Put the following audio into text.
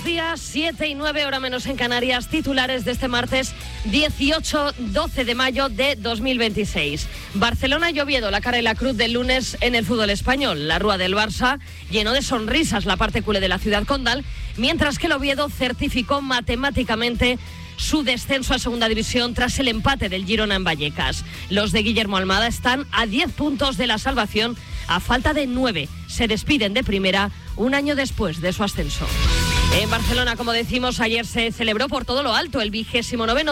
Días 7 y 9, hora menos en Canarias, titulares de este martes 12 de mayo de 2026. Barcelona y Oviedo, la cara y la cruz del lunes en el fútbol español. La Rúa del Barça llenó de sonrisas la parte culé de la ciudad condal, mientras que el Oviedo certificó matemáticamente su descenso a segunda división tras el empate del Girona en Vallecas. Los de Guillermo Almada están a 10 puntos de la salvación, a falta de 9. Se despiden de primera un año después de su ascenso. En Barcelona, como decimos, ayer se celebró por todo lo alto el 29º